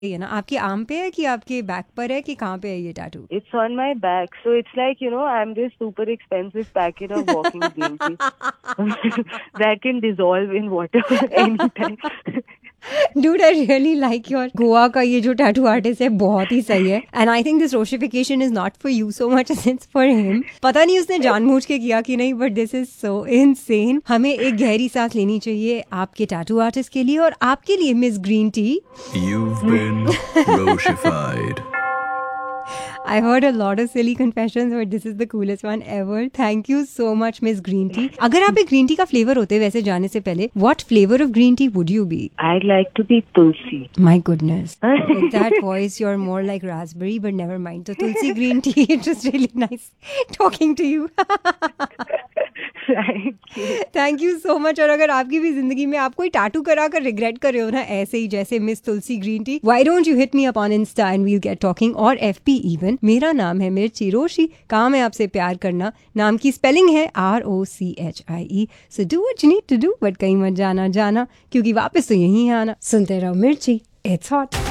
ये ना आपके आर्म पे है कि आपके बैक पर है कि कहाँ पे है ये tattoo? It's on my back, so it's like, I'm this super expensive packet of walking green tea that can dissolve in water anytime. Dude, I really like your Goa का ये जो टैटू आर्टिस्ट है बहुत ही सही है. And I think this Roshification is not for you so much as it's for him. पता नहीं उसने जानबूझ के किया कि नहीं, but this is so insane. हमें एक गहरी सांस लेनी चाहिए आपके टैटू आर्टिस्ट के लिए और आपके लिए miss green tea. You've been Roshified. I heard a lot of silly confessions, but this is the coolest one ever. Thank you so much, Miss Green Tea. अगर आप एक ग्रीन टी का flavour होते वैसे जाने से पहले, what flavor of green tea would you be? I'd like to be Tulsi. My goodness. With that voice, you're more like raspberry, but never mind. So Tulsi green tea, it was really nice talking to you. Thank you so much. और अगर आपकी भी जिंदगी में आप कोई tattoo करा कर रिग्रेट कर रहे हो ना, ऐसे ही जैसे miss Tulsi green tea, why don't you hit me up on Insta and we'll get talking, और FP even. मेरा नाम है मिर्ची रोशी, काम है आपसे प्यार करना. नाम की स्पेलिंग है ROCHIE. So do what you need to do, but कहीं मत जाना क्योंकि वापस तो यहीं आना. सुनते रहो मिर्ची, it's hot.